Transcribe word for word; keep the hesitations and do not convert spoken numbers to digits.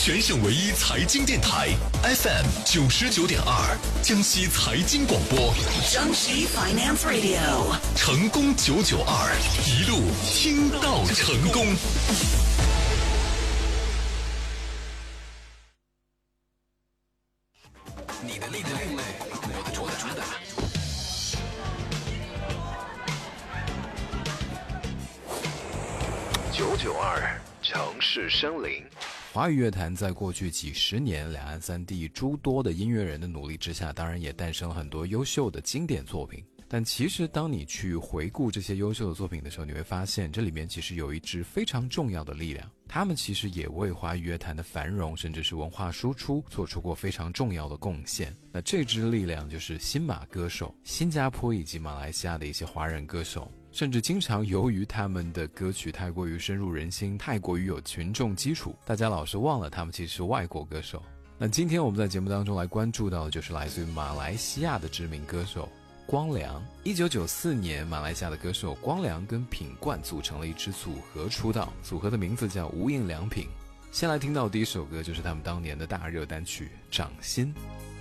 全省唯一财经电台 F M 九十九点二，江西财经广播， 江西 Finance Radio， 成功九九二，一路听到成功。 你的另类，我的主打。九九二城市生灵。 华语乐坛在过去几十年两岸三地诸多的音乐人的努力之下，当然也诞生了很多优秀的经典作品。但其实当你去回顾这些优秀的作品的时候，你会发现这里面其实有一支非常重要的力量，他们其实也为华语乐坛的繁荣甚至是文化输出做出过非常重要的贡献。那这支力量就是新马歌手，新加坡以及马来西亚的一些华人歌手，甚至经常由于他们的歌曲太过于深入人心，太过于有群众基础，大家老是忘了他们其实是外国歌手。那今天我们在节目当中来关注到的就是来自于马来西亚的知名歌手光良。一九九四年，马来西亚的歌手光良跟品冠组成了一支组合出道，组合的名字叫无印良品。先来听到的第一首歌就是他们当年的大热单曲《掌心》。